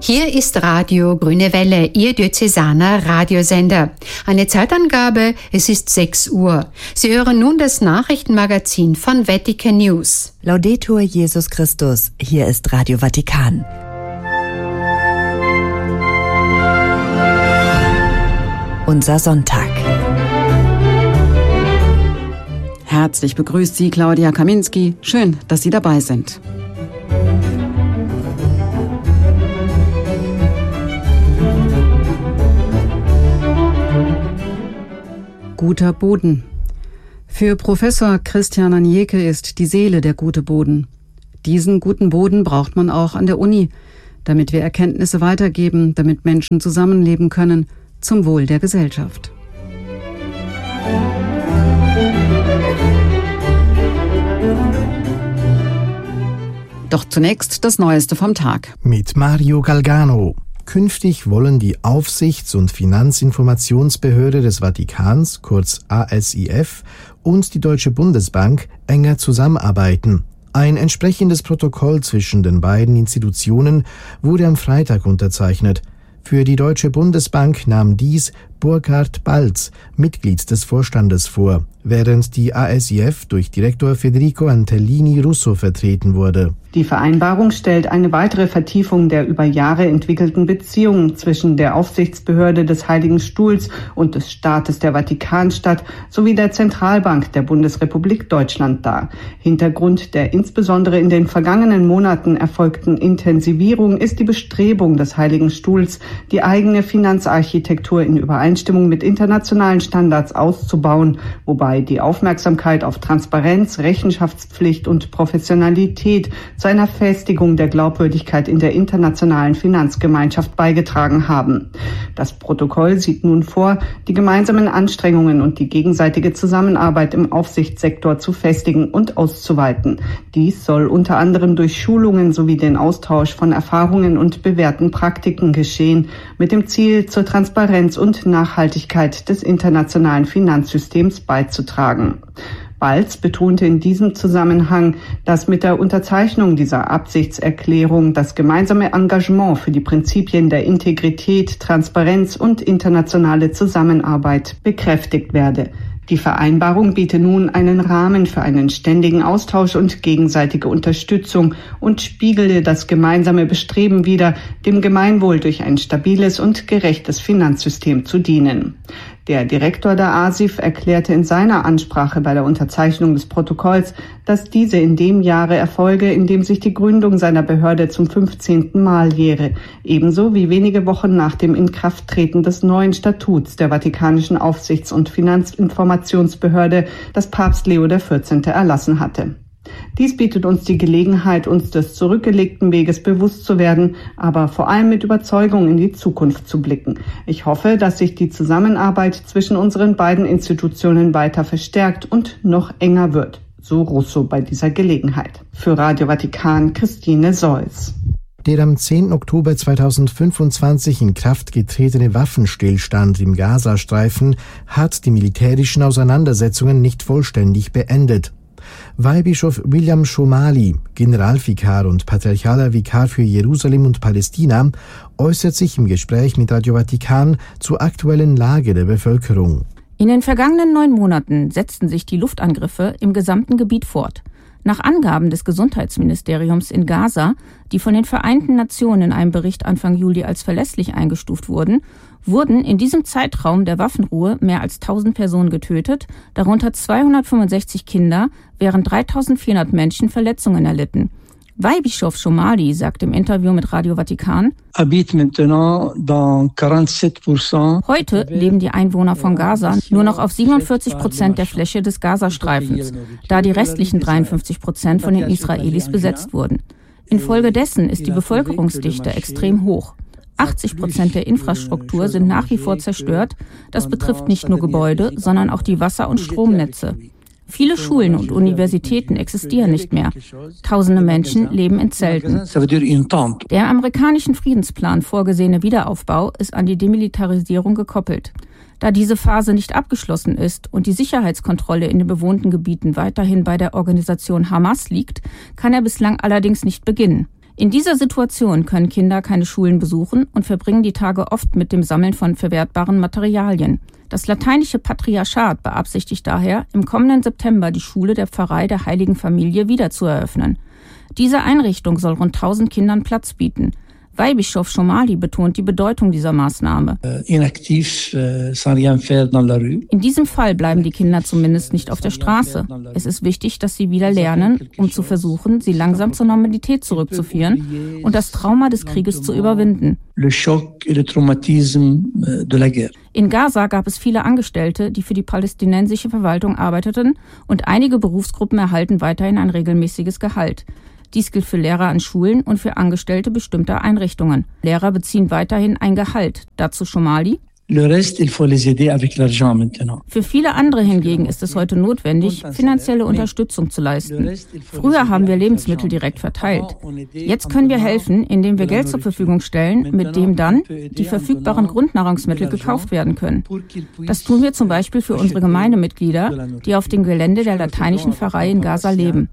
Hier ist Radio Grüne Welle, Ihr diözesaner Radiosender. Eine Zeitangabe, es ist 6 Uhr. Sie hören nun das Nachrichtenmagazin von Vatican News. Laudetur Jesus Christus, hier ist Radio Vatikan. Unser Sonntag. Herzlich begrüßt Sie Claudia Kaminski. Schön, dass Sie dabei sind. Guter Boden. Für Professor Christian Anieke ist die Seele der gute Boden. Diesen guten Boden braucht man auch an der Uni, damit wir Erkenntnisse weitergeben, damit Menschen zusammenleben können, zum Wohl der Gesellschaft. Doch zunächst das Neueste vom Tag. Mit Mario Galgano. Künftig wollen die Aufsichts- und Finanzinformationsbehörde des Vatikans, kurz ASIF, und die Deutsche Bundesbank enger zusammenarbeiten. Ein entsprechendes Protokoll zwischen den beiden Institutionen wurde am Freitag unterzeichnet. Für die Deutsche Bundesbank nahm dies Burkhard Balz, Mitglied des Vorstandes, vor, während die ASIF durch Direktor Federico Antellini Russo vertreten wurde. Die Vereinbarung stellt eine weitere Vertiefung der über Jahre entwickelten Beziehungen zwischen der Aufsichtsbehörde des Heiligen Stuhls und des Staates der Vatikanstadt sowie der Zentralbank der Bundesrepublik Deutschland dar. Hintergrund der insbesondere in den vergangenen Monaten erfolgten Intensivierung ist die Bestrebung des Heiligen Stuhls, die eigene Finanzarchitektur in Übereinstimmung mit internationalen Standards auszubauen, wobei die Aufmerksamkeit auf Transparenz, Rechenschaftspflicht und Professionalität zu einer Festigung der Glaubwürdigkeit in der internationalen Finanzgemeinschaft beigetragen haben. Das Protokoll sieht nun vor, die gemeinsamen Anstrengungen und die gegenseitige Zusammenarbeit im Aufsichtssektor zu festigen und auszuweiten. Dies soll unter anderem durch Schulungen sowie den Austausch von Erfahrungen und bewährten Praktiken geschehen, mit dem Ziel, zur Transparenz und Nachhaltigkeit des internationalen Finanzsystems beizutragen. Balz betonte in diesem Zusammenhang, dass mit der Unterzeichnung dieser Absichtserklärung das gemeinsame Engagement für die Prinzipien der Integrität, Transparenz und internationale Zusammenarbeit bekräftigt werde. Die Vereinbarung biete nun einen Rahmen für einen ständigen Austausch und gegenseitige Unterstützung und spiegele das gemeinsame Bestreben wider, dem Gemeinwohl durch ein stabiles und gerechtes Finanzsystem zu dienen. Der Direktor der ASIF erklärte in seiner Ansprache bei der Unterzeichnung des Protokolls, dass diese in dem Jahre erfolge, in dem sich die Gründung seiner Behörde zum 15. Mal jähre, ebenso wie wenige Wochen nach dem Inkrafttreten des neuen Statuts der Vatikanischen Aufsichts- und Finanzinformationsbehörde, das Papst Leo XIV. Erlassen hatte. Dies bietet uns die Gelegenheit, uns des zurückgelegten Weges bewusst zu werden, aber vor allem mit Überzeugung in die Zukunft zu blicken. Ich hoffe, dass sich die Zusammenarbeit zwischen unseren beiden Institutionen weiter verstärkt und noch enger wird, so Russo bei dieser Gelegenheit. Für Radio Vatikan, Christine Seuss. Der am 10. Oktober 2025 in Kraft getretene Waffenstillstand im Gazastreifen hat die militärischen Auseinandersetzungen nicht vollständig beendet. Weihbischof William Szomali, Generalvikar und patriarchaler Vikar für Jerusalem und Palästina, äußert sich im Gespräch mit Radio Vatikan zur aktuellen Lage der Bevölkerung. In den vergangenen 9 Monaten setzten sich die Luftangriffe im gesamten Gebiet fort. Nach Angaben des Gesundheitsministeriums in Gaza, die von den Vereinten Nationen in einem Bericht Anfang Juli als verlässlich eingestuft wurden in diesem Zeitraum der Waffenruhe mehr als 1000 Personen getötet, darunter 265 Kinder, während 3400 Menschen Verletzungen erlitten. Weihbischof Szomali sagt im Interview mit Radio Vatikan: Heute leben die Einwohner von Gaza nur noch auf 47% der Fläche des Gazastreifens, da die restlichen 53% von den Israelis besetzt wurden. Infolgedessen ist die Bevölkerungsdichte extrem hoch. 80% der Infrastruktur sind nach wie vor zerstört. Das betrifft nicht nur Gebäude, sondern auch die Wasser- und Stromnetze. Viele Schulen und Universitäten existieren nicht mehr. Tausende Menschen leben in Zelten. Der im amerikanischen Friedensplan vorgesehene Wiederaufbau ist an die Demilitarisierung gekoppelt. Da diese Phase nicht abgeschlossen ist und die Sicherheitskontrolle in den bewohnten Gebieten weiterhin bei der Organisation Hamas liegt, kann er bislang allerdings nicht beginnen. In dieser Situation können Kinder keine Schulen besuchen und verbringen die Tage oft mit dem Sammeln von verwertbaren Materialien. Das lateinische Patriarchat beabsichtigt daher, im kommenden September die Schule der Pfarrei der Heiligen Familie wieder zu eröffnen. Diese Einrichtung soll rund 1000 Kindern Platz bieten. Weihbischof Shomali betont die Bedeutung dieser Maßnahme. In diesem Fall bleiben die Kinder zumindest nicht auf der Straße. Es ist wichtig, dass sie wieder lernen, um zu versuchen, sie langsam zur Normalität zurückzuführen und das Trauma des Krieges zu überwinden. In Gaza gab es viele Angestellte, die für die palästinensische Verwaltung arbeiteten, und einige Berufsgruppen erhalten weiterhin ein regelmäßiges Gehalt. Dies gilt für Lehrer an Schulen und für Angestellte bestimmter Einrichtungen. Lehrer beziehen weiterhin ein Gehalt. Dazu Shomali. Für viele andere hingegen ist es heute notwendig, finanzielle Unterstützung zu leisten. Früher haben wir Lebensmittel direkt verteilt. Jetzt können wir helfen, indem wir Geld zur Verfügung stellen, mit dem dann die verfügbaren Grundnahrungsmittel gekauft werden können. Das tun wir zum Beispiel für unsere Gemeindemitglieder, die auf dem Gelände der lateinischen Pfarrei in Gaza leben.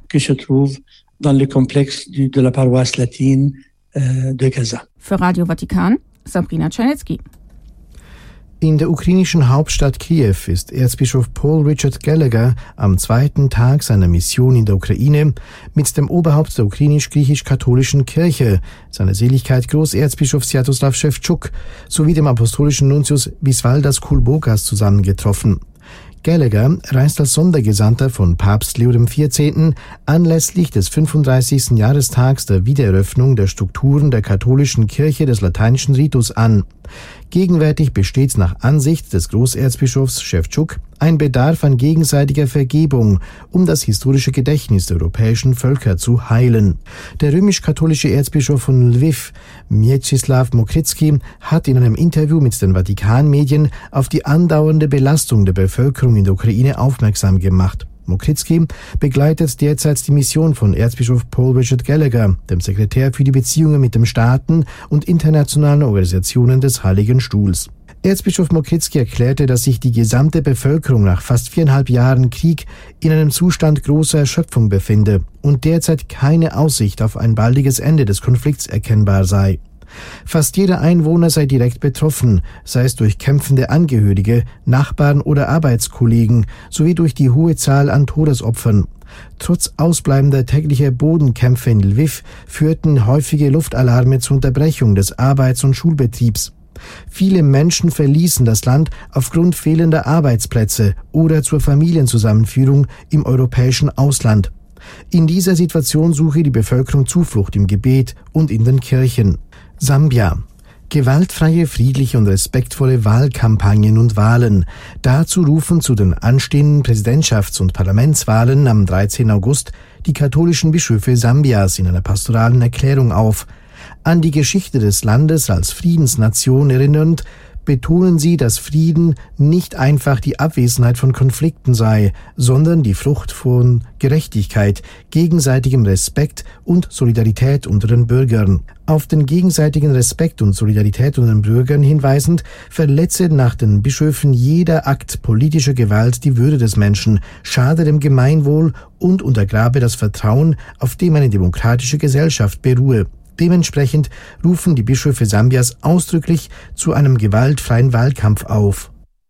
Für Radio Vatikan, Sabrina Czarnecki. In der ukrainischen Hauptstadt Kiew ist Erzbischof Paul Richard Gallagher am zweiten Tag seiner Mission in der Ukraine mit dem Oberhaupt der ukrainisch-griechisch-katholischen Kirche, seiner Seligkeit Großerzbischof Sviatoslav Szewczuk, sowie dem apostolischen Nuntius Visvaldas Kulbokas zusammengetroffen. Gallagher reist als Sondergesandter von Papst Leo XIV. Anlässlich des 35. Jahrestags der Wiedereröffnung der Strukturen der katholischen Kirche des lateinischen Ritus an. Gegenwärtig besteht nach Ansicht des Großerzbischofs Szewczuk ein Bedarf an gegenseitiger Vergebung, um das historische Gedächtnis der europäischen Völker zu heilen. Der römisch-katholische Erzbischof von Lviv, Mieczysław Mokrycki, hat in einem Interview mit den Vatikanmedien auf die andauernde Belastung der Bevölkerung in der Ukraine aufmerksam gemacht. Mokrycki begleitet derzeit die Mission von Erzbischof Paul Richard Gallagher, dem Sekretär für die Beziehungen mit den Staaten und internationalen Organisationen des Heiligen Stuhls. Erzbischof Mokrycki erklärte, dass sich die gesamte Bevölkerung nach fast 4,5 Jahren Krieg in einem Zustand großer Erschöpfung befinde und derzeit keine Aussicht auf ein baldiges Ende des Konflikts erkennbar sei. Fast jeder Einwohner sei direkt betroffen, sei es durch kämpfende Angehörige, Nachbarn oder Arbeitskollegen, sowie durch die hohe Zahl an Todesopfern. Trotz ausbleibender täglicher Bodenkämpfe in Lviv führten häufige Luftalarme zur Unterbrechung des Arbeits- und Schulbetriebs. Viele Menschen verließen das Land aufgrund fehlender Arbeitsplätze oder zur Familienzusammenführung im europäischen Ausland. In dieser Situation suche die Bevölkerung Zuflucht im Gebet und in den Kirchen. Sambia. Gewaltfreie, friedliche und respektvolle Wahlkampagnen und Wahlen. Dazu rufen zu den anstehenden Präsidentschafts- und Parlamentswahlen am 13. August die katholischen Bischöfe Sambias in einer pastoralen Erklärung auf. An die Geschichte des Landes als Friedensnation erinnernd, betonen sie, dass Frieden nicht einfach die Abwesenheit von Konflikten sei, sondern die Frucht von Gerechtigkeit, gegenseitigem Respekt und Solidarität unter den Bürgern. Auf den gegenseitigen Respekt und Solidarität unter den Bürgern hinweisend, verletze nach den Bischöfen jeder Akt politischer Gewalt die Würde des Menschen, schade dem Gemeinwohl und untergrabe das Vertrauen, auf dem eine demokratische Gesellschaft beruhe. Dementsprechend rufen die Bischöfe Sambias ausdrücklich zu einem gewaltfreien Wahlkampf auf.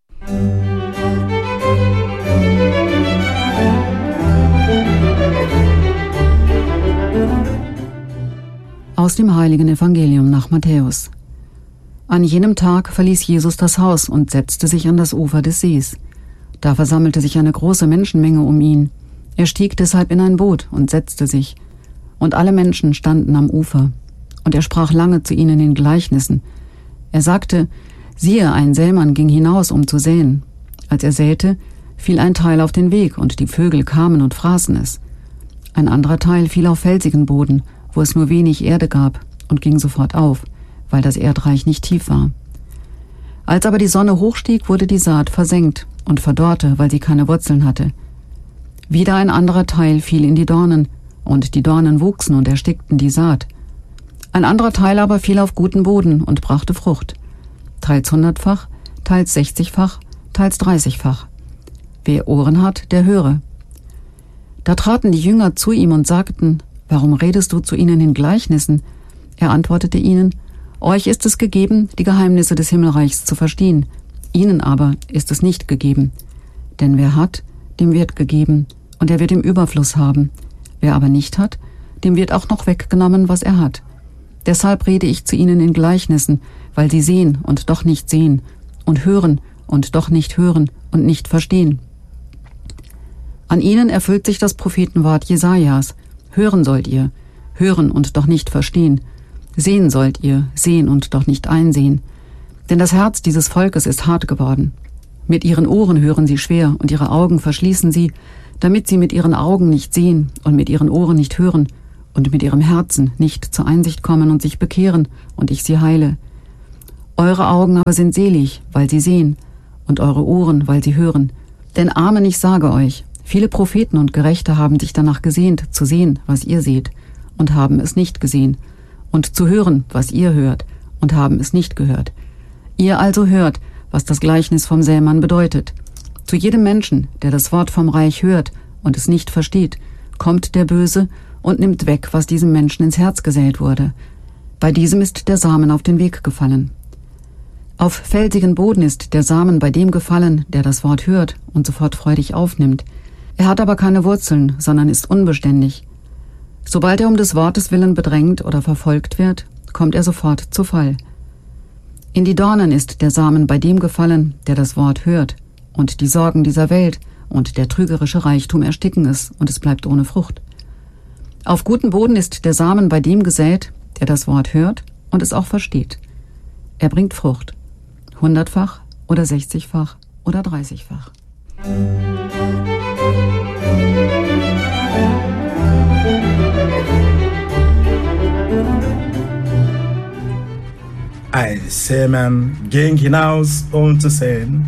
Aus dem Heiligen Evangelium nach Matthäus. An jenem Tag verließ Jesus das Haus und setzte sich an das Ufer des Sees. Da versammelte sich eine große Menschenmenge um ihn. Er stieg deshalb in ein Boot und setzte sich. Und alle Menschen standen am Ufer. Und er sprach lange zu ihnen in Gleichnissen. Er sagte, siehe, ein Sämann ging hinaus, um zu säen. Als er säte, fiel ein Teil auf den Weg, und die Vögel kamen und fraßen es. Ein anderer Teil fiel auf felsigen Boden, wo es nur wenig Erde gab, und ging sofort auf, weil das Erdreich nicht tief war. Als aber die Sonne hochstieg, wurde die Saat versenkt und verdorrte, weil sie keine Wurzeln hatte. Wieder ein anderer Teil fiel in die Dornen, und die Dornen wuchsen und erstickten die Saat. Ein anderer Teil aber fiel auf guten Boden und brachte Frucht, teils 100-fach, teils 60-fach, teils 30-fach. Wer Ohren hat, der höre. Da traten die Jünger zu ihm und sagten, Warum redest du zu ihnen in Gleichnissen? Er antwortete ihnen: Euch ist es gegeben, die Geheimnisse des Himmelreichs zu verstehen. Ihnen aber ist es nicht gegeben. Denn wer hat, dem wird gegeben, und er wird im Überfluss haben. Wer aber nicht hat, dem wird auch noch weggenommen, was er hat. Deshalb rede ich zu ihnen in Gleichnissen, weil sie sehen und doch nicht sehen, und hören und doch nicht hören und nicht verstehen. An ihnen erfüllt sich das Prophetenwort Jesajas: Hören sollt ihr, hören und doch nicht verstehen. Sehen sollt ihr, sehen und doch nicht einsehen. Denn das Herz dieses Volkes ist hart geworden. Mit ihren Ohren hören sie schwer und ihre Augen verschließen sie, damit sie mit ihren Augen nicht sehen und mit ihren Ohren nicht hören und mit ihrem Herzen nicht zur Einsicht kommen und sich bekehren und ich sie heile. Eure Augen aber sind selig, weil sie sehen, und eure Ohren, weil sie hören. Denn Amen, ich sage euch, viele Propheten und Gerechte haben sich danach gesehnt, zu sehen, was ihr seht, und haben es nicht gesehen, und zu hören, was ihr hört, und haben es nicht gehört. Ihr also hört, was das Gleichnis vom Sämann bedeutet. Zu jedem Menschen, der das Wort vom Reich hört und es nicht versteht, kommt der Böse und nimmt weg, was diesem Menschen ins Herz gesät wurde. Bei diesem ist der Samen auf den Weg gefallen. Auf felsigen Boden ist der Samen bei dem gefallen, der das Wort hört und sofort freudig aufnimmt. Er hat aber keine Wurzeln, sondern ist unbeständig. Sobald er um des Wortes willen bedrängt oder verfolgt wird, kommt er sofort zu Fall. In die Dornen ist der Samen bei dem gefallen, der das Wort hört, und die Sorgen dieser Welt und der trügerische Reichtum ersticken es, und es bleibt ohne Frucht. Auf guten Boden ist der Samen bei dem gesät, der das Wort hört und es auch versteht. Er bringt Frucht, 100-fach oder 60-fach oder 30-fach. Ein Seemann ging hinaus, zu sehen.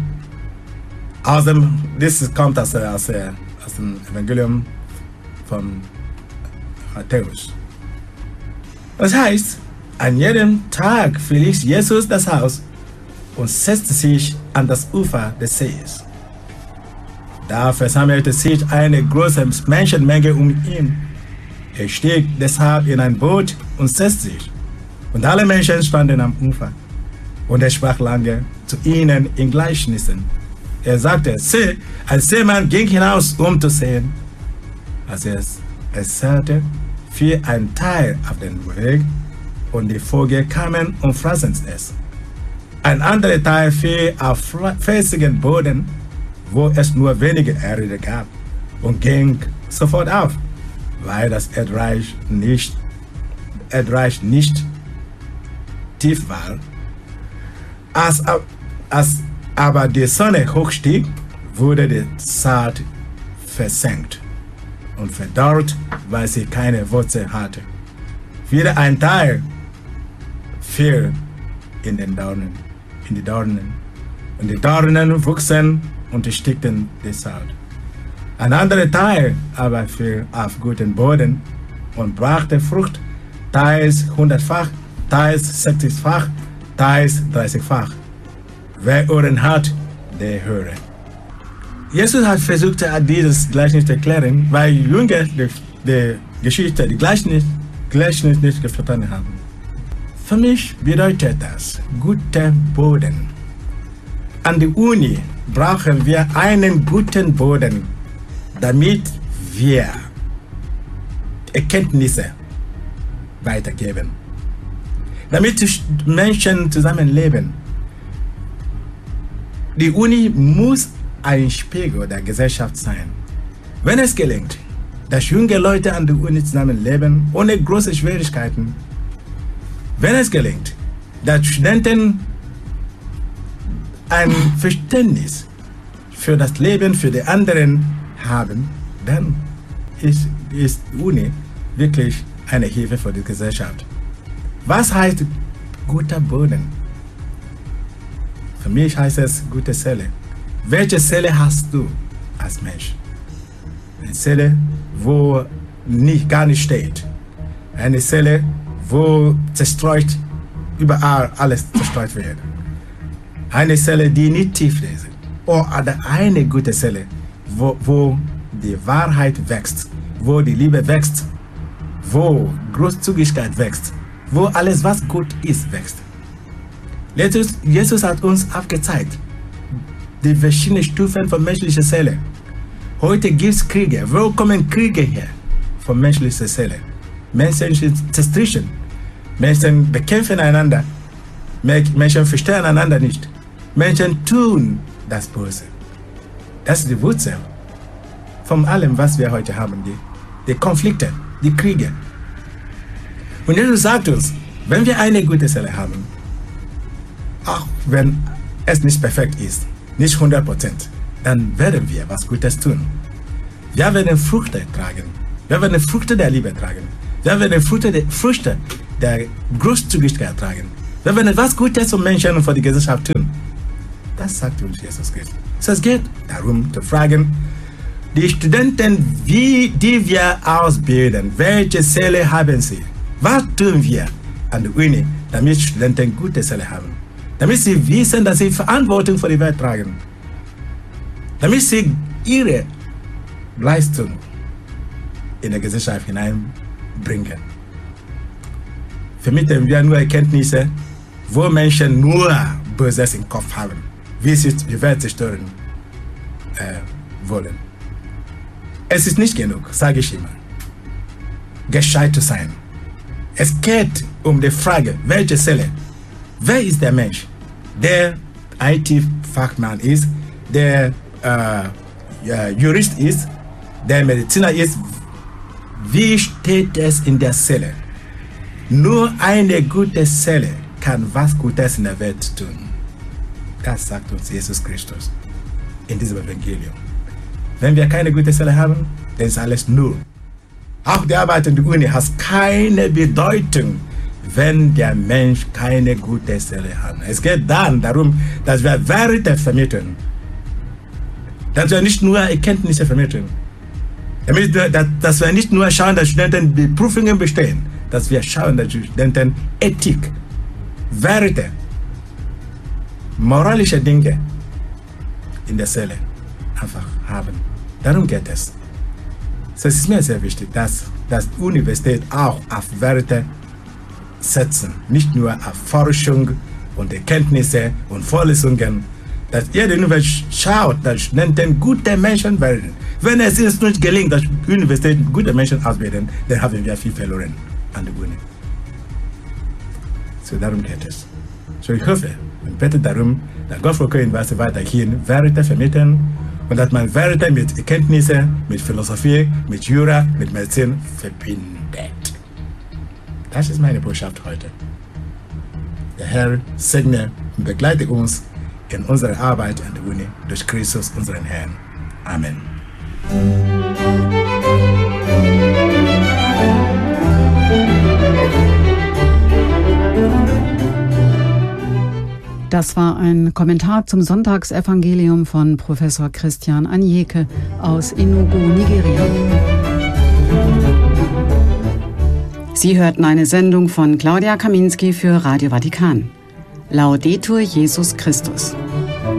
Das kommt aus dem Evangelium von Matthäus. Das heißt, an jedem Tag verließ Jesus das Haus und setzte sich an das Ufer des Sees. Da versammelte sich eine große Menschenmenge um ihn. Er stieg deshalb in ein Boot und setzte sich. Und alle Menschen standen am Ufer. Und er sprach lange zu ihnen in Gleichnissen. Er sagte: Sieh, ein Seemann ging hinaus, zu sehen. Als er es erzählte, fiel ein Teil auf den Weg, und die Vögel kamen und fraßen es. Ein anderer Teil fiel auf felsigen Boden, wo es nur wenige Erde gab, und ging sofort auf, weil das Erdreich nicht tief war. Als aber die Sonne hochstieg, wurde die Saat versenkt und verdorrt, weil sie keine Wurzel hatte. Wieder ein Teil fiel in die Dornen, und die Dornen wuchsen und erstickten die Saat. Ein anderer Teil aber fiel auf guten Boden und brachte Frucht, teils 100-fach, teils 60-fach, teils 30-fach. Wer Ohren hat, der höre. Jesus hat versucht, dieses Gleichnis zu erklären, weil Jünger die Geschichte, die Gleichnis nicht verstanden haben. Für mich bedeutet das guter Boden. An der Uni brauchen wir einen guten Boden, damit wir Erkenntnisse weitergeben. Damit Menschen zusammenleben. Die Uni muss ein Spiegel der Gesellschaft sein. Wenn es gelingt, dass junge Leute an der Uni zusammenleben, ohne große Schwierigkeiten, wenn es gelingt, dass Studenten ein Verständnis für das Leben, für die anderen haben, dann ist die Uni wirklich eine Hilfe für die Gesellschaft. Was heißt guter Boden? Für mich heißt es gute Seele. Welche Seele hast du als Mensch? Eine Seele, wo gar nicht steht. Eine Seele, wo zerstreut, überall alles zerstreut wird. Eine Seele, die nicht tief ist. Oder eine gute Seele, wo die Wahrheit wächst, wo die Liebe wächst, wo Großzügigkeit wächst, wo alles, was gut ist, wächst. Jesus hat uns aufgezeigt, die verschiedenen Stufen von menschlicher Seele. Heute gibt es Kriege. Wo kommen Kriege her? Von menschlicher Seele. Menschen zerstritten. Menschen bekämpfen einander. Menschen verstehen einander nicht. Menschen tun das Böse. Das ist die Wurzel von allem, was wir heute haben. Die Konflikte, die Kriege. Und Jesus sagt uns, wenn wir eine gute Seele haben, auch wenn es nicht perfekt ist, nicht 100%, dann werden wir was Gutes tun. Wir werden Früchte tragen. Wir werden Früchte der Liebe tragen. Wir werden Früchte der Großzügigkeit tragen. Wir werden etwas Gutes für Menschen und für die Gesellschaft tun. Das sagt uns Jesus Christus. Es geht darum zu fragen, die Studenten, die wir ausbilden, welche Seele haben sie? Was tun wir an der Uni, damit Studenten gute Seele haben? Damit sie wissen, dass sie Verantwortung für die Welt tragen. Damit sie ihre Leistung in der Gesellschaft hineinbringen. Vermitteln wir nur Erkenntnisse, wo Menschen nur Böses im Kopf haben, wie sie die Welt zerstören wollen. Es ist nicht genug, sage ich immer, gescheit zu sein. Es geht um die Frage, welche Seele? Wer ist der Mensch? Der IT-Fachmann ist, der Jurist ist, der Mediziner ist. Wie steht es in der Seele? Nur eine gute Seele kann was Gutes in der Welt tun. Das sagt uns Jesus Christus in diesem Evangelium. Wenn wir keine gute Seele haben, dann ist alles nur. Auch die Arbeit in der Uni hat keine Bedeutung, wenn der Mensch keine gute Seele hat. Es geht dann darum, dass wir Werte vermitteln. Dass wir nicht nur Erkenntnisse vermitteln. Dass wir nicht nur schauen, dass Studenten die Prüfungen bestehen. Dass wir schauen, dass Studenten Ethik, Werte, moralische Dinge in der Seele einfach haben. Darum geht es. Es ist mir sehr wichtig, dass die Universität auch auf Werte setzen, nicht nur auf Forschung und Erkenntnisse und Vorlesungen, dass jede Universität schaut, dass Studenten gute Menschen werden. Wenn es uns nicht gelingt, dass Universitäten gute Menschen ausbilden, dann haben wir viel verloren an der Uni. So darum geht es. So ich hoffe und bete darum, dass Godfrey University weiterhin Werte vermitteln und dass man Werte mit Erkenntnisse, mit Philosophie, mit Jura, mit Medizin verbindet. Das ist meine Botschaft heute. Der Herr segne und begleite uns in unserer Arbeit an der Uni durch Christus, unseren Herrn. Amen. Das war ein Kommentar zum Sonntagsevangelium von Professor Christian Anyeke aus Enugu, Nigeria. Sie hörten eine Sendung von Claudia Kaminski für Radio Vatikan. Laudetur Jesus Christus.